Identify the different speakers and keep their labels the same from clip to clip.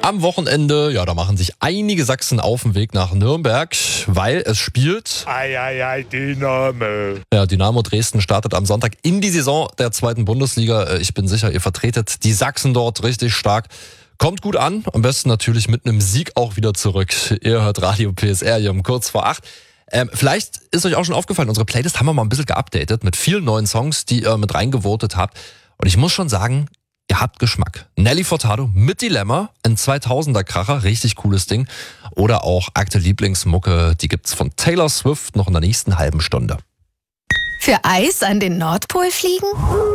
Speaker 1: Am Wochenende, ja, da machen sich einige Sachsen auf den Weg nach Nürnberg, weil es spielt...
Speaker 2: Dynamo.
Speaker 1: Ja, Dynamo Dresden startet am Sonntag in die Saison der 2. Bundesliga. Ich bin sicher, ihr vertretet die Sachsen dort richtig stark. Kommt gut an, am besten natürlich mit einem Sieg auch wieder zurück. Ihr hört Radio PSR hier um kurz vor 8. Vielleicht ist euch auch schon aufgefallen, unsere Playlist haben wir mal ein bisschen geupdatet mit vielen neuen Songs, die ihr mit reingevotet habt. Und ich muss schon sagen, ihr habt Geschmack. Nelly Furtado mit Dilemma, ein 2000er Kracher, richtig cooles Ding. Oder auch aktuelle Lieblingsmucke, die gibt's von Taylor Swift noch in der nächsten halben Stunde.
Speaker 3: Für Eis an den Nordpol fliegen?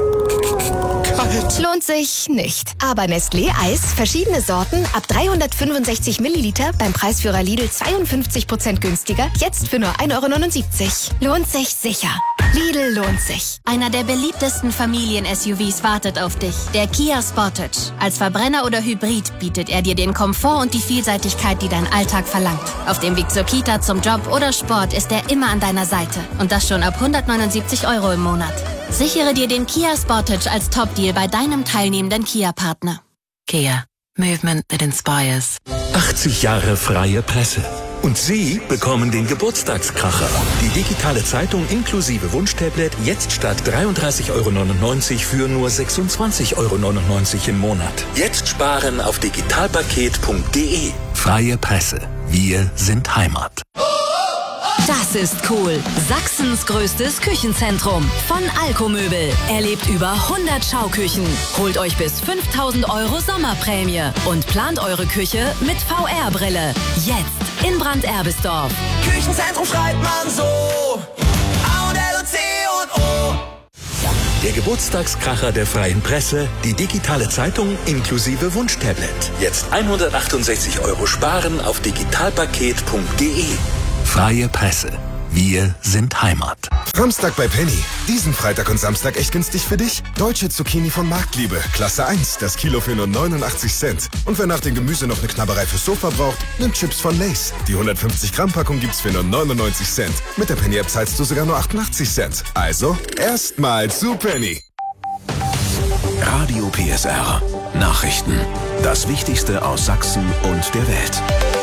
Speaker 2: Kalt.
Speaker 3: Lohnt sich nicht. Aber Nestlé Eis, verschiedene Sorten, ab 365 Milliliter, beim Preisführer Lidl 52% günstiger, jetzt für nur 1,79 €. Lohnt sich sicher. Lidl lohnt sich.
Speaker 4: Einer der beliebtesten Familien-SUVs wartet auf dich. Der Kia Sportage. Als Verbrenner oder Hybrid bietet er dir den Komfort und die Vielseitigkeit, die dein Alltag verlangt. Auf dem Weg zur Kita, zum Job oder Sport ist er immer an deiner Seite. Und das schon ab 179 € im Monat. Sichere dir den Kia Sportage als Top-Deal bei deinem teilnehmenden Kia-Partner.
Speaker 5: Kia. Movement that inspires.
Speaker 6: 80 Jahre freie Presse. Und Sie bekommen den Geburtstagskracher. Die digitale Zeitung inklusive Wunschtablet jetzt statt 33,99 € für nur 26,99 € im Monat. Jetzt sparen auf digitalpaket.de. Freie Presse. Wir sind Heimat.
Speaker 7: Das ist cool. Sachsens größtes Küchenzentrum. Von Alkomöbel. Erlebt über 100 Schauküchen. Holt euch bis 5.000 € Sommerprämie. Und plant eure Küche mit VR-Brille. Jetzt in Brand-Erbisdorf.
Speaker 8: Küchenzentrum schreibt man so. A-L-O-C und O.
Speaker 6: Der Geburtstagskracher der freien Presse, die digitale Zeitung inklusive Wunschtablet. Jetzt 168 € sparen auf digitalpaket.de. Freie Presse. Wir sind Heimat.
Speaker 9: Samstag bei Penny. Diesen Freitag und Samstag echt günstig für dich. Deutsche Zucchini von Marktliebe. Klasse 1. Das Kilo für nur 89 Cent. Und wer nach dem Gemüse noch eine Knabberei fürs Sofa braucht, nimmt Chips von Lay's. Die 150 Gramm Packung gibt's für nur 99 Cent. Mit der Penny-App zahlst du sogar nur 88 Cent. Also, erstmal zu Penny.
Speaker 6: Radio PSR. Nachrichten. Das Wichtigste aus Sachsen und der Welt.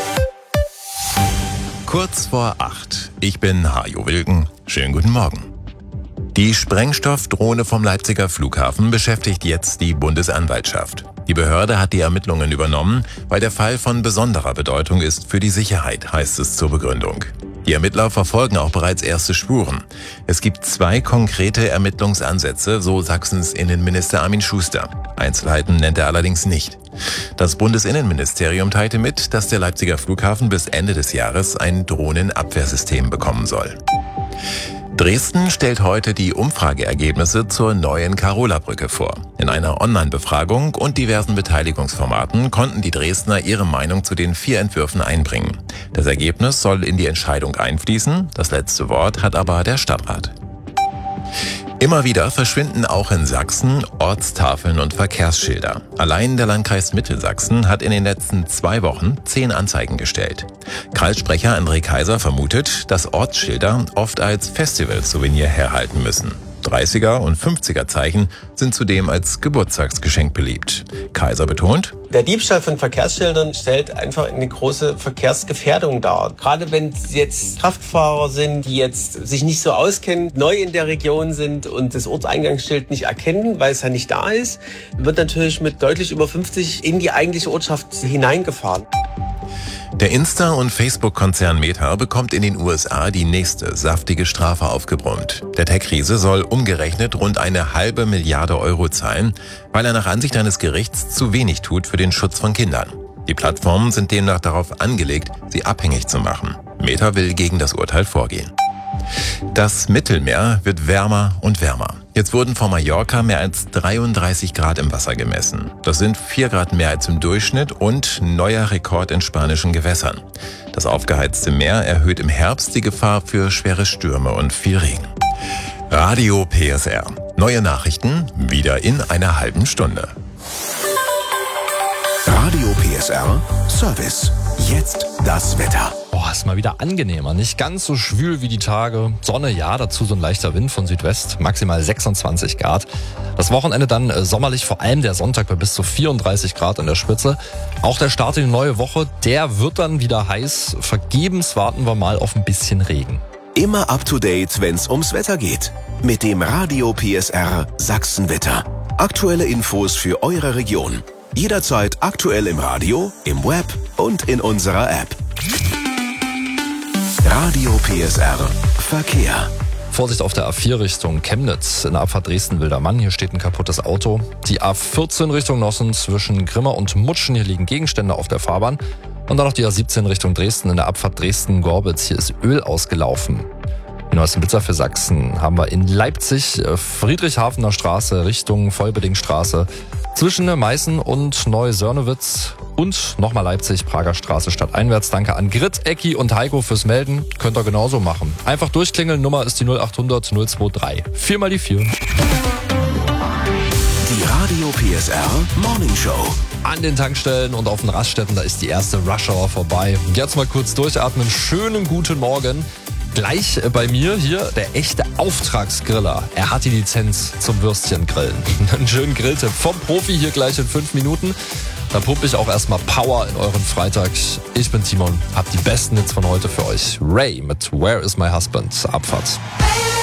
Speaker 10: Kurz vor 8. Ich bin Hajo Wilken. Schönen guten Morgen. Die Sprengstoffdrohne vom Leipziger Flughafen beschäftigt jetzt die Bundesanwaltschaft. Die Behörde hat die Ermittlungen übernommen, weil der Fall von besonderer Bedeutung ist für die Sicherheit, heißt es zur Begründung. Die Ermittler verfolgen auch bereits erste Spuren. Es gibt 2 konkrete Ermittlungsansätze, so Sachsens Innenminister Armin Schuster. Einzelheiten nennt er allerdings nicht. Das Bundesinnenministerium teilte mit, dass der Leipziger Flughafen bis Ende des Jahres ein Drohnenabwehrsystem bekommen soll. Dresden stellt heute die Umfrageergebnisse zur neuen Karola-Brücke vor. In einer Online-Befragung und diversen Beteiligungsformaten konnten die Dresdner ihre Meinung zu den 4 Entwürfen einbringen. Das Ergebnis soll in die Entscheidung einfließen, das letzte Wort hat aber der Stadtrat. Immer wieder verschwinden auch in Sachsen Ortstafeln und Verkehrsschilder. Allein der Landkreis Mittelsachsen hat in den letzten 2 Wochen 10 Anzeigen gestellt. Kreissprecher André Kaiser vermutet, dass Ortsschilder oft als Festival-Souvenir herhalten müssen. 30er und 50er Zeichen sind zudem als Geburtstagsgeschenk beliebt. Kaiser betont:
Speaker 11: Der Diebstahl von Verkehrsschildern stellt einfach eine große Verkehrsgefährdung dar. Gerade wenn es jetzt Kraftfahrer sind, die jetzt sich nicht so auskennen, neu in der Region sind und das Ortseingangsschild nicht erkennen, weil es ja nicht da ist, wird natürlich mit deutlich über 50 in die eigentliche Ortschaft hineingefahren.
Speaker 10: Der Insta- und Facebook-Konzern Meta bekommt in den USA die nächste saftige Strafe aufgebrummt. Der Tech-Riese soll umgerechnet rund 1,5 Milliarde € zahlen, weil er nach Ansicht eines Gerichts zu wenig tut für den Schutz von Kindern. Die Plattformen sind demnach darauf angelegt, sie abhängig zu machen. Meta will gegen das Urteil vorgehen. Das Mittelmeer wird wärmer und wärmer. Jetzt wurden vor Mallorca mehr als 33 Grad im Wasser gemessen. Das sind 4 Grad mehr als im Durchschnitt und neuer Rekord in spanischen Gewässern. Das aufgeheizte Meer erhöht im Herbst die Gefahr für schwere Stürme und viel Regen. Radio PSR. Neue Nachrichten wieder in einer halben Stunde.
Speaker 6: Radio PSR.
Speaker 9: PSR Service. Jetzt das Wetter.
Speaker 1: Boah, ist mal wieder angenehmer. Nicht ganz so schwül wie die Tage. Sonne, ja, dazu so ein leichter Wind von Südwest. Maximal 26 Grad. Das Wochenende dann sommerlich, vor allem der Sonntag bei bis zu 34 Grad an der Spitze. Auch der Start in die neue Woche, der wird dann wieder heiß. Vergebens warten wir mal auf ein bisschen Regen.
Speaker 9: Immer up to date, wenn's ums Wetter geht. Mit dem Radio PSR Sachsenwetter. Aktuelle Infos für eure Region. Jederzeit aktuell im Radio, im Web und in unserer App. Radio PSR Verkehr.
Speaker 1: Vorsicht auf der A4 Richtung Chemnitz, in der Abfahrt Dresden-Wildermann. Hier steht ein kaputtes Auto. Die A14 Richtung Nossen zwischen Grimma und Mutschen. Hier liegen Gegenstände auf der Fahrbahn. Und dann noch die A17 Richtung Dresden in der Abfahrt Dresden-Gorbitz. Hier ist Öl ausgelaufen. Die neuesten Blitzer für Sachsen haben wir in Leipzig, Friedrichshafener Straße Richtung Vollbedingstraße. Zwischen Meißen und Neu-Sörnewitz und nochmal Leipzig, Prager Straße stadteinwärts. Danke an Grit, Ecki und Heiko fürs Melden. Könnt ihr genauso machen. Einfach durchklingeln, Nummer ist die 0800 023. 4 mal die 4.
Speaker 9: Die Radio PSR Morning Show.
Speaker 1: An den Tankstellen und auf den Raststätten, da ist die erste Rush-Hour vorbei. Jetzt mal kurz durchatmen. Schönen guten Morgen. Gleich bei mir hier der echte Auftragsgriller. Er hat die Lizenz zum Würstchengrillen. Einen schönen Grilltipp vom Profi hier gleich in 5 Minuten. Dann pumpe ich auch erstmal Power in euren Freitag. Ich bin Timon, hab die besten Hits von heute für euch. Ray mit Where is my husband? Abfahrt.
Speaker 8: Hey!